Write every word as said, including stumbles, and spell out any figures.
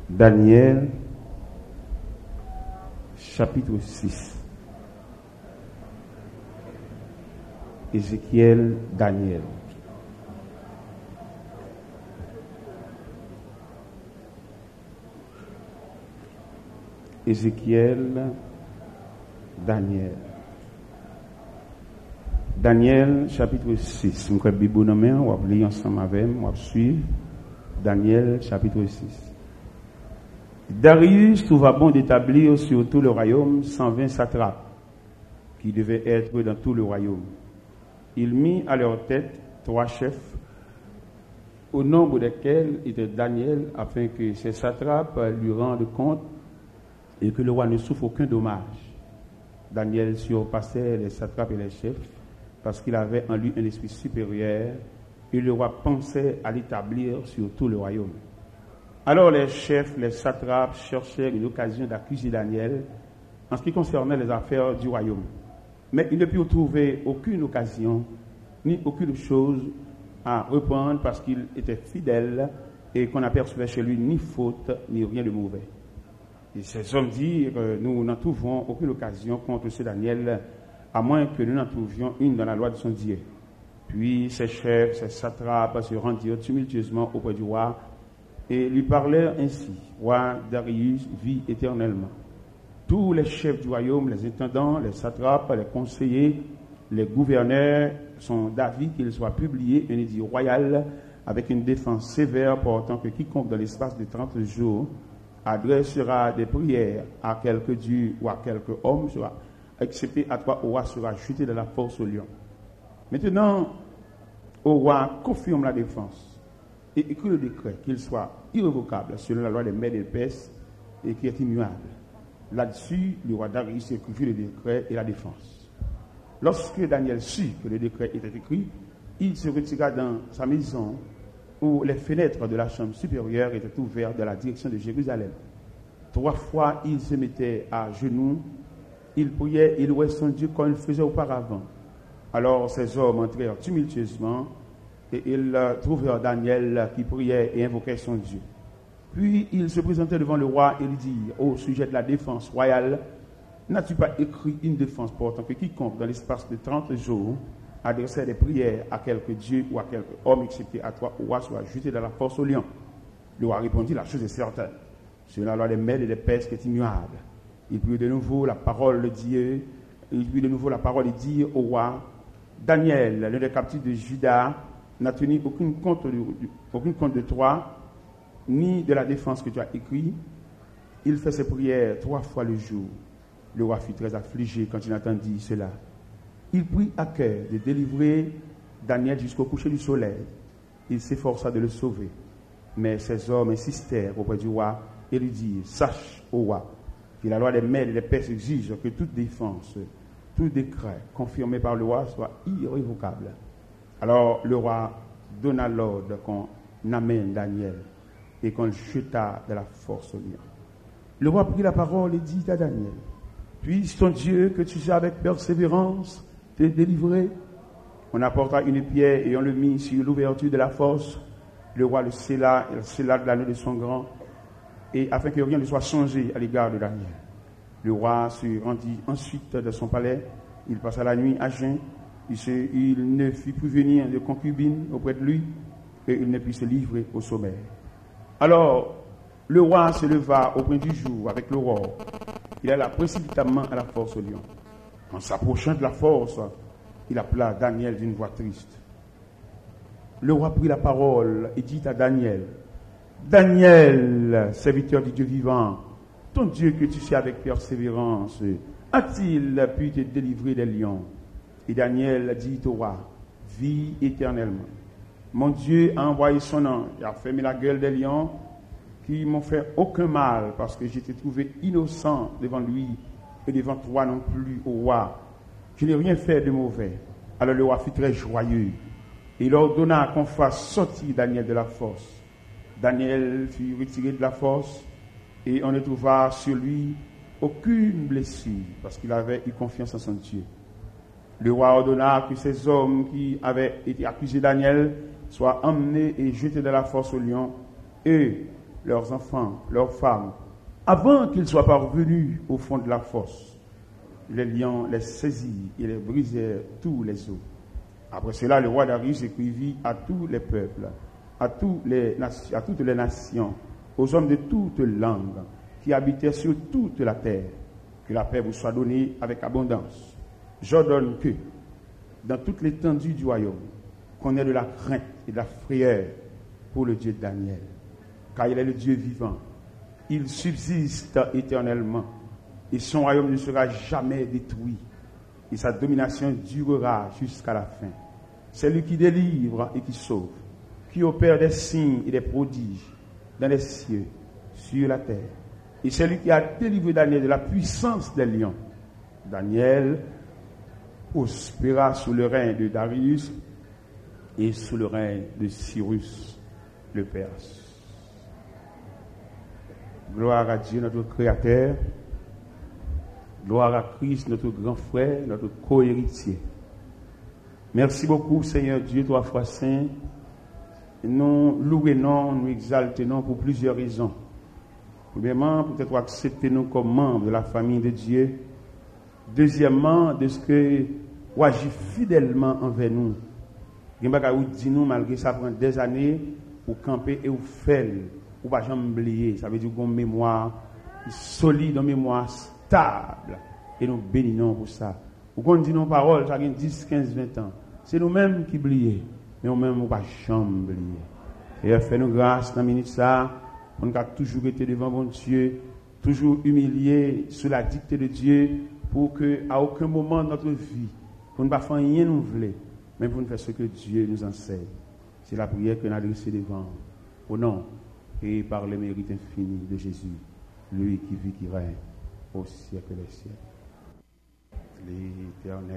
Daniel, chapitre six. Ézéchiel, Daniel. Ézéchiel, Daniel. Daniel, chapitre six. Je vais Bible dans main, on va lire ensemble avec moi, on va suivre. Daniel, chapitre six. Darius trouva bon d'établir sur tout le royaume cent vingt satrapes, qui devaient être dans tout le royaume. Il mit à leur tête trois chefs, au nombre desquels était Daniel, afin que ces satrapes lui rendent compte et que le roi ne souffre aucun dommage. Daniel surpassait les satrapes et les chefs parce qu'il avait en lui un esprit supérieur et le roi pensait à l'établir sur tout le royaume. Alors les chefs, les satrapes cherchèrent une occasion d'accuser Daniel en ce qui concernait les affaires du royaume. Mais ils ne purent trouver aucune occasion ni aucune chose à reprendre parce qu'il était fidèle et qu'on n'apercevait chez lui ni faute ni rien de mauvais. Et ces hommes dirent, euh, nous n'en trouvons aucune occasion contre ce Daniel, à moins que nous n'en trouvions une dans la loi de son Dieu. Puis ces chefs, ces satrapes se rendirent tumultueusement auprès du roi et lui parlèrent ainsi. Roi Darius vit éternellement. Tous les chefs du royaume, les intendants, les satrapes, les conseillers, les gouverneurs sont d'avis qu'il soit publié un édit royal avec une défense sévère portant que quiconque dans l'espace de trente jours adressera des prières à quelque dieu ou à quelque homme, sera, excepté à toi, au roi, sera jeté de la force au lion. Maintenant, au roi confirme la défense et écrit le décret qu'il soit irrévocable selon la loi des Mèdes et des Perses et qui est immuable. Là-dessus, le roi Darius écrivit le décret et la défense. Lorsque Daniel sut que le décret était écrit, il se retira dans sa maison où les fenêtres de la chambre supérieure étaient ouvertes dans la direction de Jérusalem. Trois fois, il se mettait à genoux, il priait, il louait son Dieu comme il faisait auparavant. Alors ces hommes entrèrent tumultueusement et ils trouvèrent Daniel qui priait et invoquait son Dieu. Puis il se présentait devant le roi et lui dit, au sujet de la défense royale, n'as-tu pas écrit une défense portant que quiconque dans l'espace de trente jours adressait des prières à quelque dieu ou à quelque homme, excepté à toi, au roi, soit jeté dans la force au lion? Le roi répondit, la chose est certaine. Selon la loi des Mèdes et des Perses qui est immuable. Il prit de nouveau la parole de Dieu, il prit de nouveau la parole et dit au roi, Daniel, l'un des captifs de Juda, n'a tenu aucune compte de, aucune compte de toi, ni de la défense que tu as écrite. Il fait ses prières trois fois le jour. Le roi fut très affligé quand il entendit cela. Il prit à cœur de délivrer Daniel jusqu'au coucher du soleil. Il s'efforça de le sauver. Mais ces hommes insistèrent auprès du roi et lui dirent, sache, ô roi, que la loi des Mèdes et des Perses exige que toute défense, tout décret confirmé par le roi soit irrévocable. Alors le roi donna l'ordre qu'on amène Daniel et qu'on le jeta de la force au lion. Le roi prit la parole et dit à Daniel, puisse ton Dieu que tu sais avec persévérance te délivrer. On apporta une pierre et on le mit sur l'ouverture de la force. Le roi le scella, il scella de l'anneau de son grand, et afin que rien ne soit changé à l'égard de Daniel. Le roi se rendit ensuite de son palais. Il passa la nuit à jeun. Il, se, il ne fit plus venir de concubine auprès de lui, et il ne put se livrer au sommeil. Alors, le roi se leva au point du jour avec l'aurore. Il alla précipitamment à la force au lion. En s'approchant de la force, il appela Daniel d'une voix triste. Le roi prit la parole et dit à Daniel, Daniel, serviteur du Dieu vivant, ton Dieu que tu sais avec persévérance, a-t-il pu te délivrer des lions? Et Daniel dit au roi, vis éternellement. Mon Dieu a envoyé son ange, il a fermé la gueule des lions qui m'ont fait aucun mal parce que j'étais trouvé innocent devant lui et devant toi non plus, au roi. Je n'ai rien fait de mauvais. Alors le roi fut très joyeux et il ordonna qu'on fasse sortir Daniel de la force. Daniel fut retiré de la force et on ne trouva sur lui aucune blessure parce qu'il avait eu confiance en son Dieu. Le roi ordonna que ces hommes qui avaient été accusés Daniel soient emmenés et jetés de la force au lion, eux leurs enfants, leurs femmes, avant qu'ils soient parvenus au fond de la fosse. Les lions les saisirent et les brisèrent tous les os. Après cela, le roi Darius écrivit à tous les peuples, à, tous les, à toutes les nations, aux hommes de toutes langues qui habitaient sur toute la terre, que la paix vous soit donnée avec abondance. J'ordonne que, dans toute l'étendue du royaume, qu'on ait de la crainte et de la frayeur pour le Dieu de Daniel, car il est le Dieu vivant. Il subsiste éternellement, et son royaume ne sera jamais détruit, et sa domination durera jusqu'à la fin. C'est lui qui délivre et qui sauve, qui opère des signes et des prodiges dans les cieux, sur la terre. Et c'est lui qui a délivré Daniel de la puissance des lions. Daniel prospéra sous le règne de Darius et sous le règne de Cyrus le Perse. Gloire à Dieu, notre Créateur. Gloire à Christ, notre grand frère, notre co-héritier. Merci beaucoup, Seigneur Dieu, trois fois saint. Nous louons, nous exaltons pour plusieurs raisons. Premièrement, peut-être accepter nous comme membres de la famille de Dieu. Deuxièmement, de ce que vous agissez fidèlement envers nous. Vous dites nous, malgré ça prend des années, pour camper et vous faire, vous ne pas jamais oublier. Ça veut dire qu'on mémoire solide, une mémoire stable. Et nous bénissons pour ça. Vous dites nos paroles, ça fait dix, quinze, vingt ans. C'est nous-mêmes qui oublions. Mais nous-mêmes, nous ne pas jamais oublier. Et fais-nous grâce dans la minute ça. On a toujours été devant mon Dieu, toujours humilié sous la dictée de Dieu, pour que à aucun moment de notre vie, pour ne pas faire rien nous voulons, mais pour nous faire ce que Dieu nous enseigne. C'est la prière que nous adressons devant, au nom et par le mérite infini de Jésus, lui qui vit, qui règne au siècle des siècles. L'Éternel.